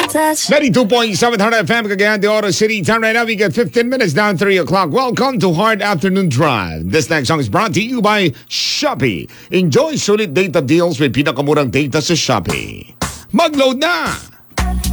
touch. 92.7 FM, Cagayan de Oro City. Time right now, we get 15 minutes down 3 o'clock. Welcome to Hard Afternoon Drive. This next song is brought to you by Shopee. Enjoy sulit data deals with pinakamurang data sa Shopee. Mag-load na!